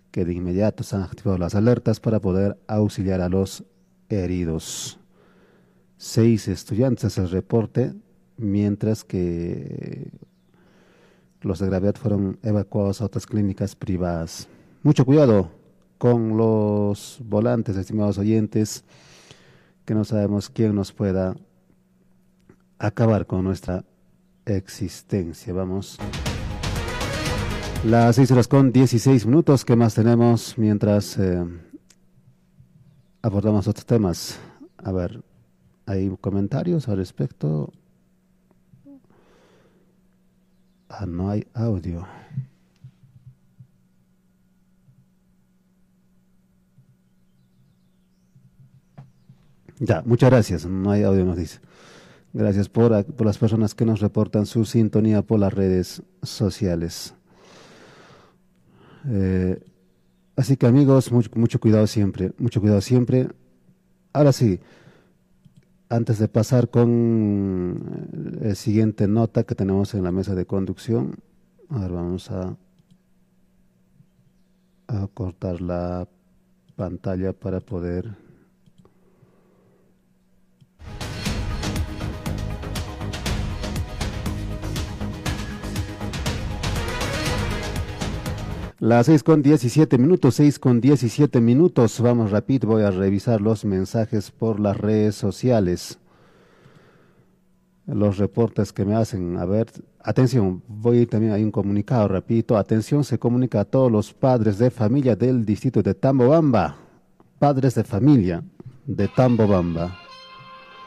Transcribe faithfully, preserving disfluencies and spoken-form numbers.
que de inmediato se han activado las alertas para poder auxiliar a los heridos. Seis estudiantes es el reporte, mientras que los de gravedad fueron evacuados a otras clínicas privadas. Mucho cuidado con los volantes, estimados oyentes, que no sabemos quién nos pueda acabar con nuestra existencia. Vamos. Las seis horas con dieciséis minutos. ¿Qué más tenemos mientras eh, abordamos otros temas? A ver, ¿hay comentarios al respecto? Ah, no hay audio. Ya, muchas gracias. No hay audio, nos dice. Gracias por, por las personas que nos reportan su sintonía por las redes sociales. Eh, así que amigos, mucho, mucho cuidado siempre, mucho cuidado siempre. Ahora sí, antes de pasar con la siguiente nota que tenemos en la mesa de conducción, a ver, vamos a, a cortar la pantalla para poder... Las seis con diecisiete minutos, seis con diecisiete minutos, vamos rápido, voy a revisar los mensajes por las redes sociales, los reportes que me hacen. A ver, atención, voy a ir también, hay un comunicado, repito, atención, se comunica a todos los padres de familia del distrito de Tambobamba, padres de familia de Tambobamba.